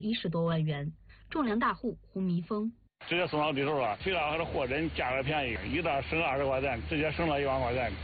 10多万元。种粮大户胡弥峰。 直接送到地头了，肥料和这货真价格便宜，一袋省20块钱，直接省了1万块钱。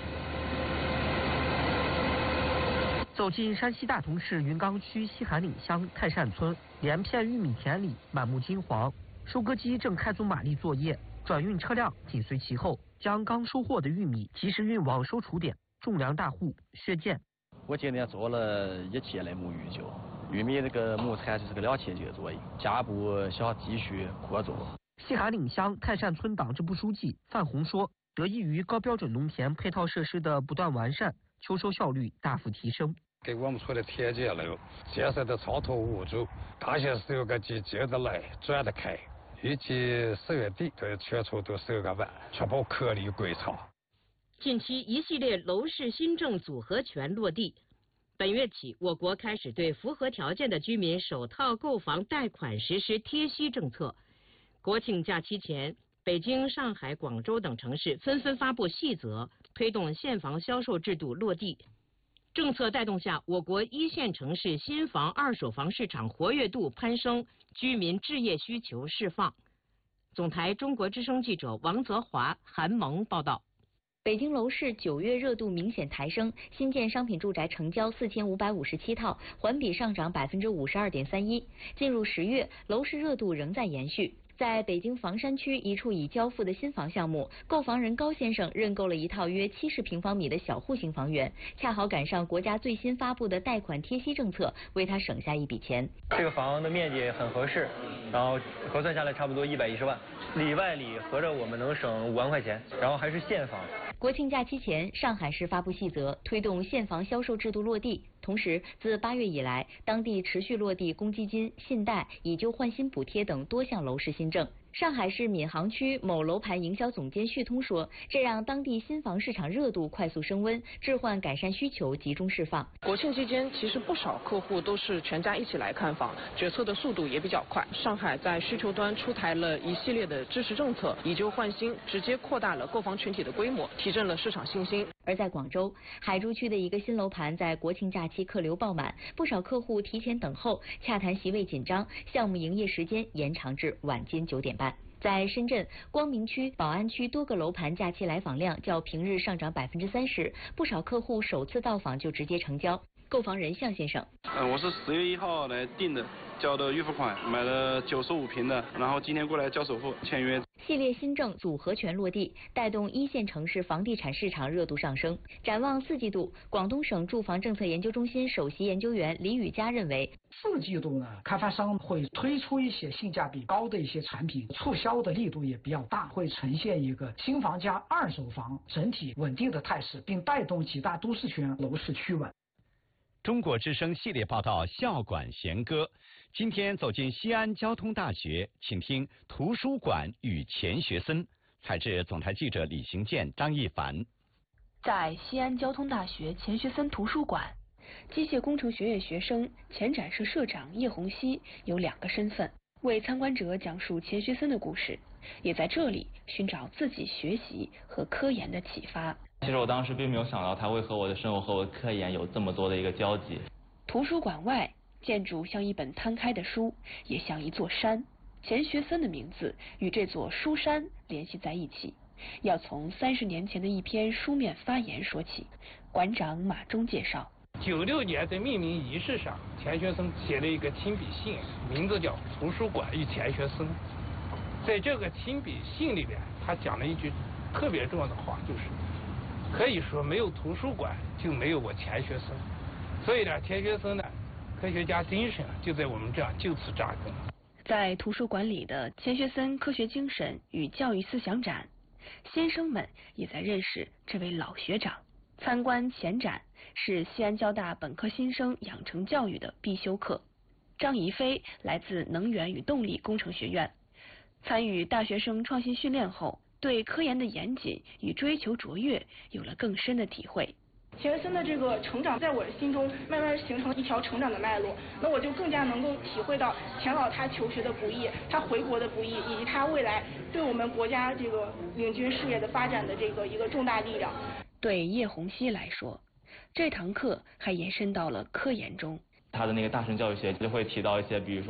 走进山西大同市云冈区西韩岭乡泰善村，连片玉米田里满目金黄，收割机正开足马力作业，转运车辆紧随其后，将刚收获的玉米及时运往收储点。种粮大户薛建， 我今年做了1期的沐浴酒。玉米这个亩产就是个2千斤左右，下一步想继续扩种。 西韩岭乡泰善村党支部书记范红说，得益于高标准农田配套设施的不断完善，秋收效率大幅提升。 给我们村的田间路建设的超脱无阻，大型石油个机接得来转得开，预计10月底对全村都收割完，确保颗粒归巢。 近期一系列楼市新政组合拳落地。本月起，我国开始对符合条件的居民首套购房贷款实施贴息政策。国庆假期前，北京、上海、广州等城市纷纷发布细则，推动现房销售制度落地。政策带动下，我国1线城市新房、二手房市场活跃度攀升，居民置业需求释放。总台中国之声记者王泽华、韩萌报道。 北京楼市9月热度明显抬升，新建商品住宅成交4557套，环比上涨52.31%。进入10月，楼市热度仍在延续。在北京房山区一处已交付的新房项目，购房人高先生认购了一套约70平方米的小户型房源，恰好赶上国家最新发布的贷款贴息政策，为他省下一笔钱。 这个房的面积很合适，然后核算下来差不多110万，里外里合着我们能省5万块钱，然后还是现房。 国庆假期前，上海市发布细则，推动现房销售制度落地。同时，自8月以来，当地持续落地公积金、信贷、以旧换新补贴等多项楼市新政。上海市闵行区某楼盘营销总监旭通说，这让当地新房市场热度快速升温，置换改善需求集中释放。 国庆期间，其实不少客户都是全家一起来看房，决策的速度也比较快。上海在需求端出台了一系列的支持政策，以旧换新，直接扩大了购房群体的规模，提振了市场信心。 而在广州海珠区的一个新楼盘，在国庆假期客流爆满，不少客户提前等候，洽谈席位紧张，项目营业时间延长至晚间9点半。在深圳光明区、宝安区多个楼盘假期来访量较平日上涨30%，不少客户首次到访就直接成交。购房人向先生， 我是4月1号来订的，交的预付款，买了95平的，然后今天过来交首付签约。 系列新政组合拳落地，带动1线城市房地产市场热度上升。展望4季度，广东省住房政策研究中心首席研究员李宇佳认为 ，4季度呢，开发商会推出一些性价比高的一些产品，促销的力度也比较大，会呈现一个新房加二手房整体稳定的态势，并带动几大都市圈楼市趋稳。 中国之声系列报道《校馆弦歌》，今天走进西安交通大学，请听图书馆与钱学森。采自总台记者李行健、张一凡。 在西安交通大学钱学森图书馆，机械工程学院学生、前展社社长叶红熙有2个身份，为参观者讲述钱学森的故事，也在这里寻找自己学习和科研的启发。 其实我当时并没有想到它会和我的生活和我的科研有这么多的一个交集。 图书馆外，建筑像一本摊开的书，也像一座山。钱学森的名字与这座书山联系在一起，要从30年前的一篇书面发言说起。馆长马忠介绍 ，96年在命名仪式上，钱学森写了一个亲笔信，名字叫《图书馆与钱学森》。在这个亲笔信里边，他讲了一句特别重要的话，就是可以说没有图书馆就没有我钱学森。所以呢，钱学森呢，科学家精神就在我们这样就此扎根。 在图书馆里的钱学森科学精神与教育思想展，先生们也在认识这位老学长。参观前展是西安交大本科新生养成教育的必修课。张怡飞来自能源与动力工程学院，参与大学生创新训练后，对科研的严谨与追求卓越有了更深的体会。 钱学森的这个成长，在我心中慢慢形成一条成长的脉络，那我就更加能够体会到钱老他求学的不易，他回国的不易，以及他未来对我们国家这个领军事业的发展的这个一个重大力量。 对叶红熙来说，这堂课还延伸到了科研中。 他的那个大乘教育学就会提到一些，比如说